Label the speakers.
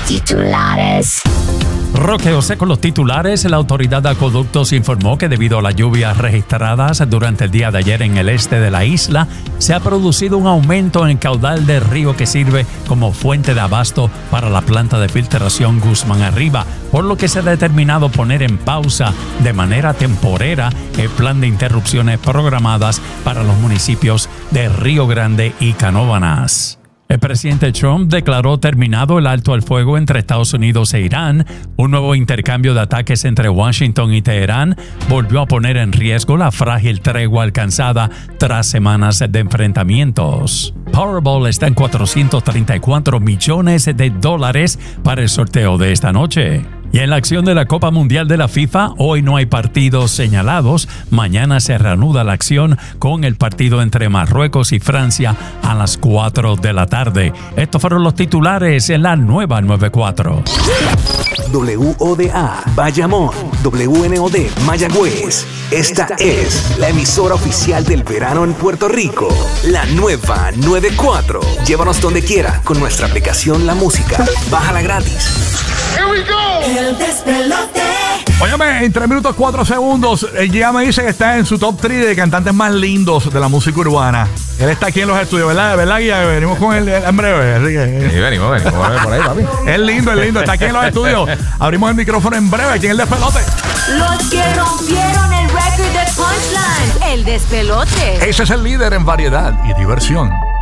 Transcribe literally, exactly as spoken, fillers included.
Speaker 1: titulares.
Speaker 2: Roque José con los titulares. La autoridad de acueductos informó que debido a las lluvias registradas durante el día de ayer en el este de la isla, se ha producido un aumento en el caudal del río que sirve como fuente de abasto para la planta de filtración Guzmán Arriba, por lo que se ha determinado poner en pausa de manera temporera el plan de interrupciones programadas para los municipios de Río Grande y Canóvanas. El presidente Trump declaró terminado el alto al fuego entre Estados Unidos e Irán. Un nuevo intercambio de ataques entre Washington y Teherán volvió a poner en riesgo la frágil tregua alcanzada tras semanas de enfrentamientos. Powerball está en cuatrocientos treinta y cuatro millones de dólares para el sorteo de esta noche. Y en la acción de la Copa Mundial de la FIFA, hoy no hay partidos señalados. Mañana se reanuda la acción con el partido entre Marruecos y Francia a las cuatro de la tarde. Estos fueron los titulares en la nueva noventa y cuatro.
Speaker 3: W O D A Bayamón, W N O D Mayagüez. Esta es la emisora oficial del verano en Puerto Rico. La nueva noventa y cuatro. Llévanos donde quiera con nuestra aplicación La Música. Bájala gratis.
Speaker 4: Here we go.
Speaker 5: El despelote.
Speaker 4: Óyeme, en tres minutos cuatro segundos, él ya me dice que está en su top tres de cantantes más lindos de la música urbana. Él está aquí en los estudios, ¿verdad? ¿Verdad, Guía? Venimos con él en breve. Así que,
Speaker 6: sí, venimos, venimos por ahí, papi.
Speaker 4: Es lindo, es lindo. Está aquí en los estudios. Abrimos el micrófono en breve. Aquí en el despelote.
Speaker 5: Los que rompieron el récord de Punchline. El despelote.
Speaker 4: Ese es el líder en variedad y diversión.